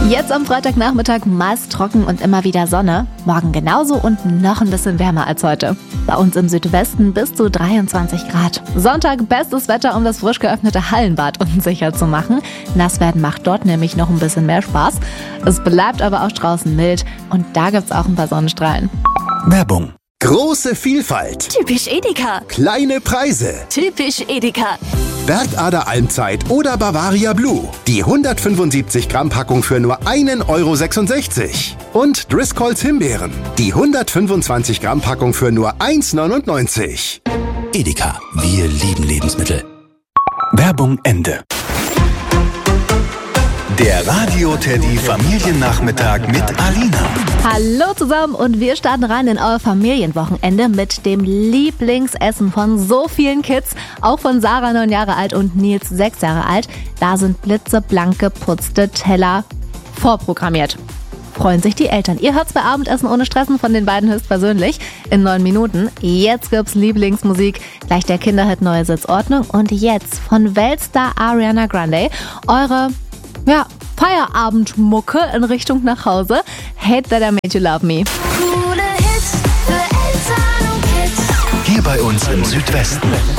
Jetzt am Freitagnachmittag meist trocken und immer wieder Sonne. Morgen genauso und noch ein bisschen wärmer als heute. Bei uns im Südwesten bis zu 23 Grad. Sonntag bestes Wetter, um das frisch geöffnete Hallenbad unsicher zu machen. Nass werden macht dort nämlich noch ein bisschen mehr Spaß. Es bleibt aber auch draußen mild und da gibt's auch ein paar Sonnenstrahlen. Werbung. Große Vielfalt. Typisch Edeka. Kleine Preise. Typisch Edeka. Bergader Almzeit oder Bavaria Blue. Die 175 Gramm Packung für nur 1,66 €. Und Driscolls Himbeeren. Die 125 Gramm Packung für nur 1,99 €. Edeka. Wir lieben Lebensmittel. Werbung Ende. Der Radio-Teddy Familiennachmittag mit Alina. Hallo zusammen und wir starten rein in euer Familienwochenende mit dem Lieblingsessen von so vielen Kids, auch von Sarah 9 Jahre alt und Nils 6 Jahre alt. Da sind blitzeblank geputzte Teller vorprogrammiert. Freuen sich die Eltern. Ihr hört's bei Abendessen ohne Stressen von den beiden höchstpersönlich in 9 Minuten. Jetzt gibt's Lieblingsmusik, gleich der Kinderhit Neue Sitzordnung und jetzt von Weltstar Ariana Grande eure Feierabendmucke in Richtung nach Hause. Hate That I Made You Love Me. Coole Hits für Eltern und Kids. Hier bei uns im Südwesten.